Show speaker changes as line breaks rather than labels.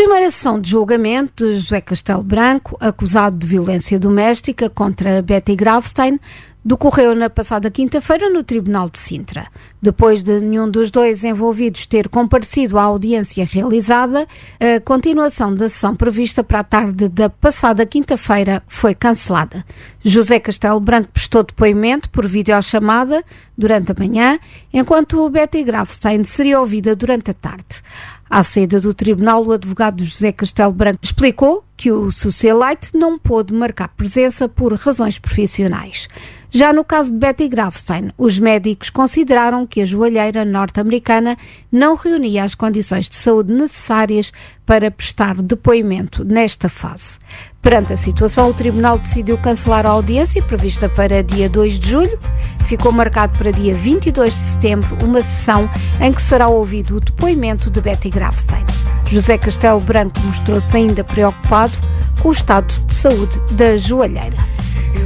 Primeira sessão de julgamento de José Castelo Branco, acusado de violência doméstica contra Betty Grafstein, decorreu na passada quinta-feira no Tribunal de Sintra. Depois de nenhum dos dois envolvidos ter comparecido à audiência realizada, a continuação da sessão prevista para a tarde da passada quinta-feira foi cancelada. José Castelo Branco prestou depoimento por videochamada durante a manhã, enquanto Betty Grafstein seria ouvida durante a tarde. À saída do tribunal, o advogado José Castelo Branco explicou que o socialite não pôde marcar presença por razões profissionais. Já no caso de Betty Grafstein, os médicos consideraram que a joalheira norte-americana não reunia as condições de saúde necessárias para prestar depoimento nesta fase. Perante a situação, o tribunal decidiu cancelar a audiência prevista para dia 2 de julho. Ficou marcado para dia 22 de setembro uma sessão em que será ouvido o depoimento de Betty Grafstein. José Castelo Branco mostrou-se ainda preocupado com o estado de saúde da joalheira.